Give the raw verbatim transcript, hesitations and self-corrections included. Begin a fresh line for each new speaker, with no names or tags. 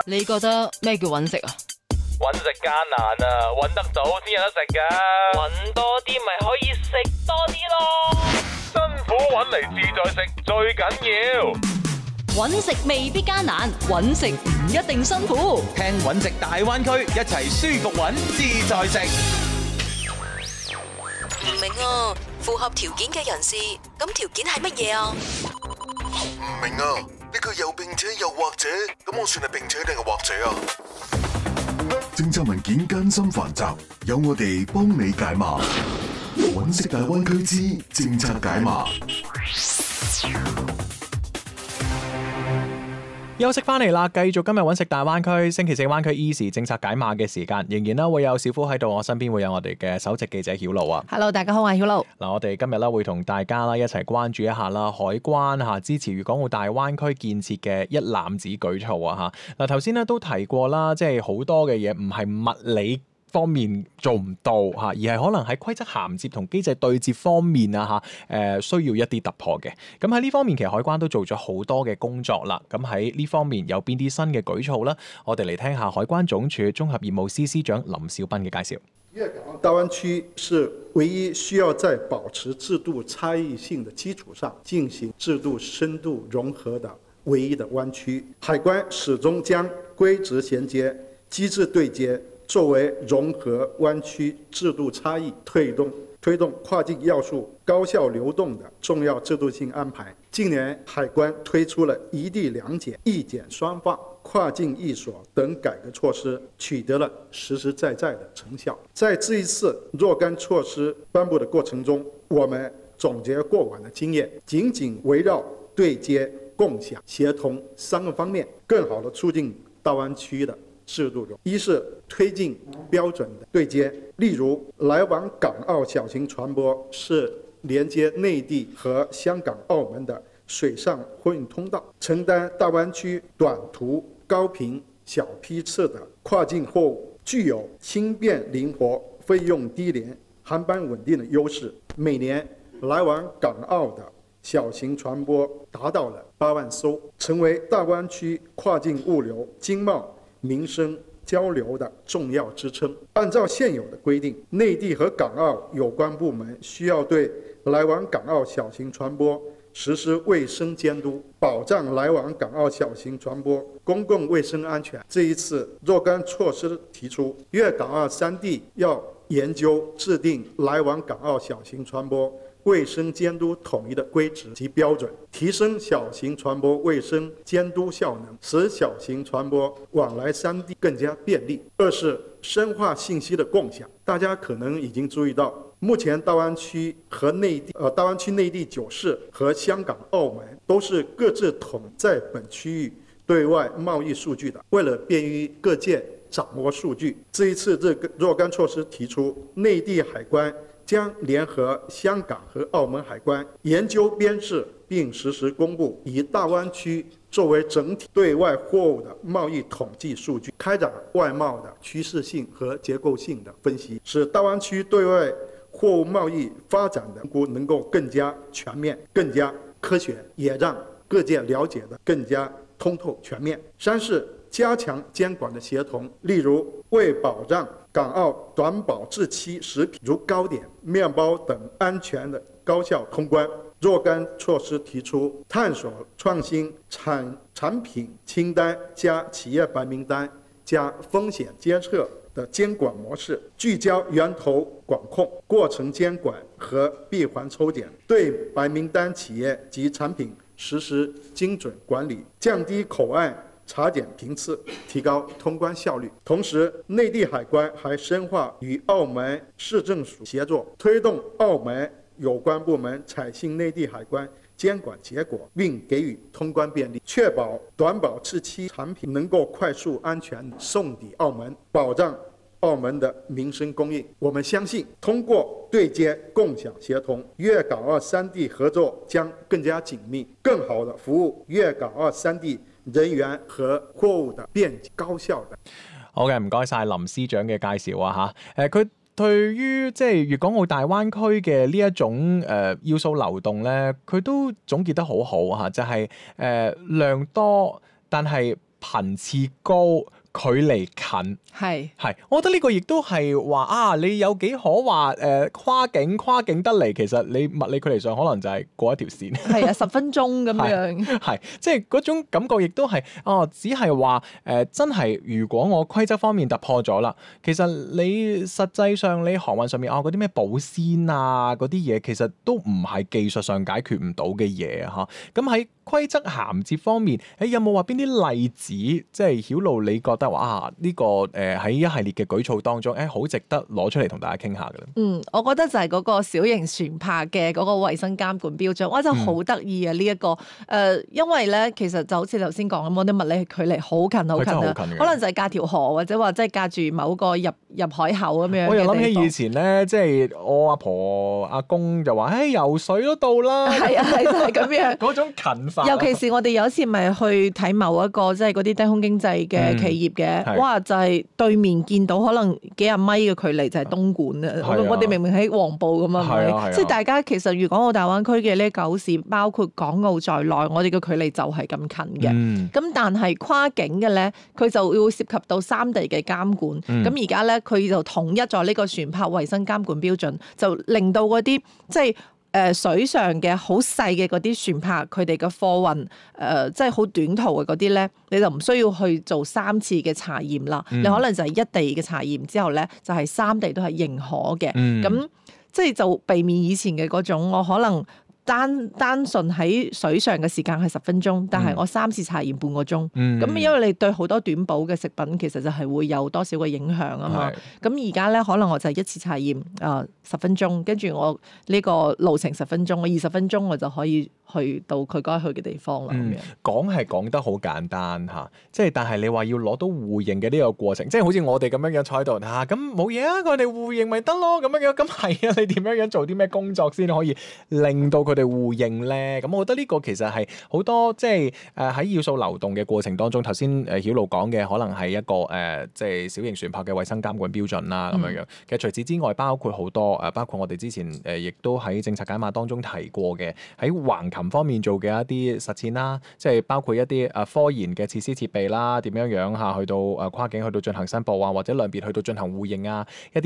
你覺得咩叫揾食啊？
揾食艱難啊，揾得到先有得食噶。
揾多啲咪可以食多啲咯。
辛苦揾嚟自在食最緊要。
揾食未必艱難，揾食唔一定辛苦。
聽揾食大灣區，一齊舒服揾自在食。
唔明啊，符合條件嘅人士，咁條件係乜嘢啊？
唔明啊，呢個又並且又或者，咁我算係並且定係或者啊？政策文件艱辛繁雜，有我哋幫你解碼。揾食大灣區之政策解碼。
休息翻嚟啦，繼續今日揾食大灣區星期四灣區 Easy 政策解碼嘅時間，仍然啦會有小夫喺度，我身邊會有我哋嘅首席記者曉露啊。
Hello， 大家好，我係曉露。
嗱，我哋今日啦會同大家啦一齊關注一下啦，海關嚇支持粵港澳大灣區建設嘅一攬子舉措啊嚇。嗱，頭先咧都提過啦，即係好多嘅嘢唔係物理方面做唔到嚇，而係可能喺規則銜接同機制對接方面啊嚇，誒需要一啲突破嘅。咁喺呢方面，其實海關都做咗好多嘅工作啦。咁喺呢方面有邊啲新嘅舉措呢？我哋嚟聽下海關總署綜合業務司司長林少斌嘅介紹。
粵港澳大灣區是唯一需要在保持制度差異性的基礎上進行制度深度融合的唯一的灣區。海關始終將規則銜接、機制對接作為融合灣區制度差異、推動推動跨境要素高效流動的重要制度性安排。近年，海關推出了一地兩檢、一檢雙放、跨境一鎖等改革措施，取得了實實在在的成效。在這一次若干措施頒布的過程中，我們總結過往的經驗，緊緊圍繞對接、共享、協同三個方面，更好地促進大灣區的制度中，一是推進標準的對接，例如來往港澳小型船舶是連接內地和香港、澳門的水上貨運通道，承擔大灣區短途、高頻、小批次的跨境貨物，具有輕便靈活、費用低廉、航班穩定的優勢。每年來往港澳的小型船舶達到了八萬艘，成為大灣區跨境物流、經貿、民生交流的重要支撐。按照現有的規定，內地和港澳有關部門需要對來往港澳小型船舶實施衛生監督，保障來往港澳小型船舶公共衛生安全。這一次若干措施提出，粵港澳三地要研究制定來往港澳小型船舶衛生監督統一的規則及標準，提升小型船舶衛生監督效能，使小型船舶往來三地更加便利。二是深化信息的共享。大家可能已經注意到，目前大灣區和內地，呃，大灣區內地九市和香港、澳門都是各自統在本區域對外貿易數據的。為了便於各界掌握數據，這一次這個若干措施提出，內地海關將聯合香港和澳門海關研究編製並實時公布，以大灣區作為整體對外貨物的貿易統計數據，開展外貿的趨勢性和結構性的分析，使大灣區對外貨物貿易發展的評估能夠更加全面、更加科學，也讓各界了解的更加通透全面。三是加強監管的協同，例如為保障港澳短保質期食品如糕點、麵包等安全的高效通關，若干措施提出探索創新產產品清單加企業白名單加風險監測的監管模式，聚焦源頭管控、過程監管和閉環抽檢，對白名單企業及產品實施精準管理，降低口岸查檢頻次，提高通關效率。同時，內地海關還深化與澳門市政署協作，推動澳門有關部門採信內地海關監管結果，並給予通關便利，確保短保質期產品能夠快速安全送抵澳門，保障澳門的民生供應。我們相信，通過對接、共享、協同，粵港澳三地合作將更加緊密，更好地服務粵港澳三地人員和貨物的便捷高效的。
好嘅，唔該晒林司長嘅介紹啊嚇。誒，佢對於即係粵港澳大灣區嘅呢一種誒、呃、要素流動咧，佢都總結得好好嚇，就係、是、誒、呃、量多，但係頻次高。距離近
係
係，我覺得呢個亦都係話啊，你有幾可話誒、呃、跨境跨境得嚟，其實你物理距離上可能就係過一條線。係
啊，十分鐘咁樣。
係，即係嗰種感覺亦都係哦，只係話誒真係，如果我規則方面突破咗啦，其實你實際上你航運上面啊嗰啲咩保鮮啊嗰啲嘢，其實都唔係技術上解決唔到嘅嘢嚇。咁喺規則銜接方面，誒有冇話邊啲例子，即係曉露你覺得話啊呢、這個誒喺、呃、一系列嘅舉措當中，誒好值得攞出嚟同大家傾下嘅咧？
嗯，我覺得就係嗰個小型船舶嘅嗰個衞生監管標準，哇真係好得意啊！呢、這、一個誒、呃，因為咧其實就好似頭先講咁，我啲物理距離好近好近啊，可能就係隔條河或者話即係隔住某個入入海口咁樣。我又諗起
以前咧，即係我阿婆阿公就話，誒、哎、游水都到啦。
係啊係就係、是、咁樣
嗰種近法。
尤其是我哋有一次咪去睇某一個即係嗰啲低空經濟嘅企業嘅、嗯，哇！就係、是、對面見到可能幾廿米嘅距離就係東莞啊！我哋明明喺黃埔咁啊，係咪？即係大家其實粵港澳大灣區嘅呢九市，包括港澳在內，我哋嘅距離就係咁近嘅。咁、嗯、但係跨境嘅咧，佢就會涉及到三地嘅監管。咁而家咧，佢就統一咗呢個船舶衞生監管標準，就令到嗰啲即係。誒水上嘅好細嘅嗰啲船舶，佢哋嘅貨運誒即係好短途嘅嗰啲咧，你就唔需要去做三次嘅查驗啦、嗯。你可能就係一地嘅查驗之後咧，就係、是、三地都係認可嘅。咁、嗯、即係就避免以前嘅嗰種，我可能單單純喺水上嘅時間係十分鐘，但係我三次查驗半個鐘。咁、嗯、因為你對好多短保嘅食品其實就係會有多少嘅影響啊嘛。咁而家咧可能我就係一次查驗啊十分鐘，跟住我呢個路程十分鐘，我二十分鐘我就可以去到佢該去嘅地方啦。咁、嗯、樣
講係講得好簡單嚇，即係但係你話要攞到互認嘅呢個過程，即係好似我哋咁樣樣坐喺度嚇，咁冇嘢啊，我哋互認咪得咯，咁樣樣咁係啊，你點樣樣做啲咩工作先可以令到佢哋互認咧？咁我覺得呢個其實係好多即係誒喺要素流動嘅過程當中，頭先誒曉露講嘅可能係一個誒、呃、即係小型船舶嘅衞生監管標準啦，咁樣樣。其實除此之外，包括好多誒，包括我哋之前誒亦都喺政策解碼當中提過嘅，喺橫琴方面做嘅一啲實踐啦，即係包括一啲誒科研嘅設施設備啦，點樣樣嚇去到誒跨境去到進行申報啊，或者兩邊去到進行互認啊，一啲